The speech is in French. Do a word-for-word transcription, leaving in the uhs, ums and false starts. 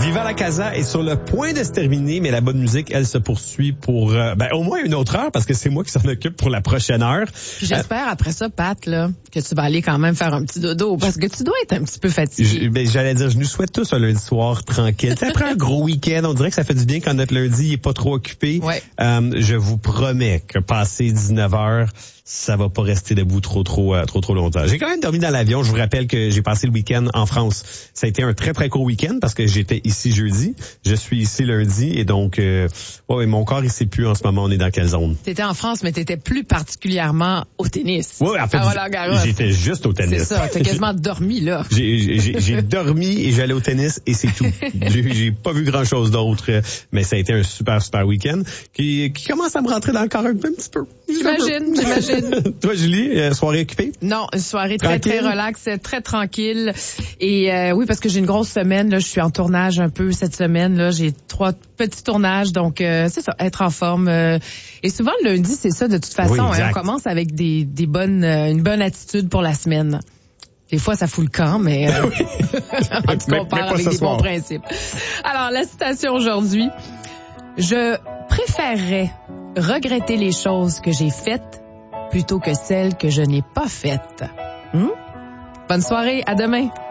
Viva la Casa est sur le point de se terminer, mais la bonne musique, elle se poursuit pour euh, ben, au moins une autre heure, parce que c'est moi qui s'en occupe pour la prochaine heure. J'espère euh, après ça, Pat, là, que tu vas aller quand même faire un petit dodo, parce que tu dois être un petit peu fatigué. Ben, j'allais dire, je nous souhaite tous un lundi soir tranquille. Après un gros week-end, on dirait que ça fait du bien quand notre lundi est pas trop occupé. Ouais. Euh, je vous promets que passé dix-neuf heures, ça va pas rester debout trop trop euh, trop trop longtemps. J'ai quand même dormi dans l'avion. Je vous rappelle que j'ai passé le week-end en France. Ça a été un très très court week-end parce que j'étais ici jeudi, je suis ici lundi et donc euh, ouais, mon corps il sait plus en ce moment on est dans quelle zone. T'étais en France mais t'étais plus particulièrement au tennis. Oui, en fait, j'étais juste au tennis. C'est ça, t'as quasiment dormi là. J'ai, j'ai, j'ai dormi et j'allais au tennis et c'est tout. J'ai, j'ai pas vu grand chose d'autre, mais ça a été un super super week-end qui qui commence à me rentrer dans le corps un, un petit peu. J'imagine, j'imagine. Toi, Julie, euh, soirée occupée? Non, une soirée très, tranquille. très relaxe, très tranquille. Et euh, oui, parce que j'ai une grosse semaine. Là, je suis en tournage un peu cette semaine. Là, j'ai trois petits tournages. Donc, euh, c'est ça, être en forme. Euh, et souvent, le lundi, c'est ça de toute façon. Oui, hein, on commence avec des, des bonnes, euh, une bonne attitude pour la semaine. Des fois, ça fout le camp, mais euh, en tout cas, on part avec des bons principes. Alors, la citation aujourd'hui. Je préférerais regretter les choses que j'ai faites plutôt que celles que je n'ai pas faites. Hmm? Bonne soirée, à demain.